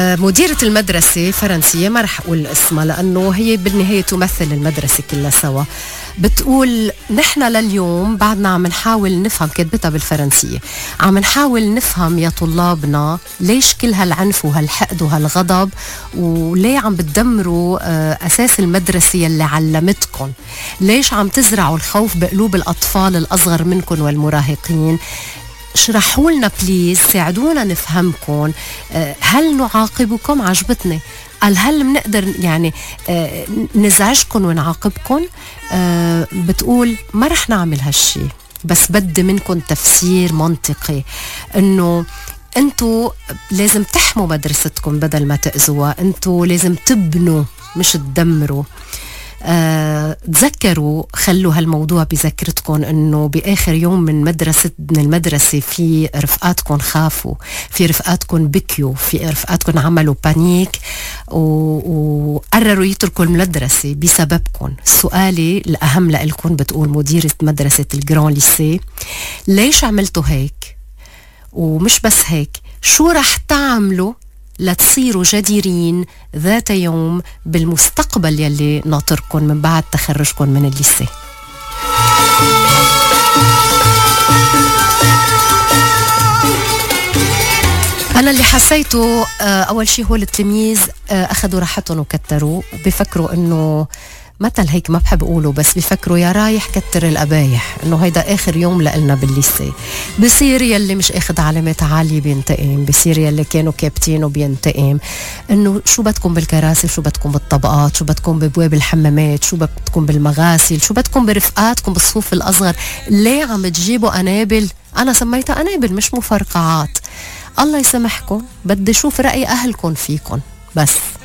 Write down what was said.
مديرة المدرسة فرنسية، ما رح أقول اسمها لأنه هي بالنهاية تمثل المدرسة كلها سوا، بتقول نحن لليوم بعدنا عم نحاول نفهم، كتبتها بالفرنسية، عم نحاول نفهم يا طلابنا ليش كل هالعنف وهالحقد وهالغضب، وليه عم بتدمروا أساس المدرسة اللي علمتكم، ليش عم تزرعوا الخوف بقلوب الأطفال الأصغر منكم والمراهقين. اشرحوا لنا بليز، ساعدونا نفهمكم. هل نعاقبكم؟ عجبتني. قال هل بنقدر يعني نزعجكم ونعاقبكم؟ بتقول ما رح نعمل هالشي، بس بدي منكم تفسير منطقي انه انتو لازم تحموا مدرستكم بدل ما تأذوها، انتو لازم تبنوا مش تدمروا. تذكروا، خلوا هالموضوع بذكرتكم انه باخر يوم من المدرسة في رفقاتكم خافوا، في رفقاتكم بكيوا، في رفقاتكم عملوا بانيك وقرروا يتركوا المدرسة بسببكم. سؤالي الأهم لإلكم، بتقول مديرة مدرسة الجران ليسي، ليش عملتوا هيك؟ ومش بس هيك، شو رح تعملوا لتصيروا جديرين ذات يوم بالمستقبل يلي ناطركم من بعد تخرجكم من الليسي؟ أنا اللي حسيته أول شيء هو التلاميذ أخذوا راحتهم وكتروا، بفكروا إنه مثل هيك، ما بحب أقوله بس بفكروا يا رايح كتر القبايح، إنه هيدا آخر يوم لإلنا بالليسي. بصير يلي مش أخذ علامات عالية بينتقم، بصير يلي كانوا كابتينه بينتقم. إنه شو بدكم بالكراسي، شو بدكم بالطبقات، شو بدكم ببواب الحمامات، شو بدكم بالمغاسل، شو بدكم برفقاتكم بالصفوف الأصغر. ليه عم تجيبوا أنابل؟ أنا سميتها أنابل مش مفرقعات. الله يسامحكم، بدي شوف رأي أهلكم فيكم بس.